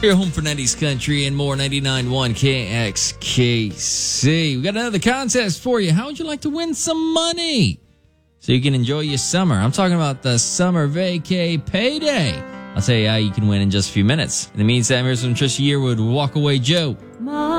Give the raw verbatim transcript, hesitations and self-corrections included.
Your home for nineties country and more, ninety-nine point one K X K C. We got another contest for you. How would you like to win some money so you can enjoy your summer? I'm talking about the Summer Vacay Payday. I'll tell you how you can win in just a few minutes. In the meantime, here's some Trisha Yearwood, Walk Away Joe. My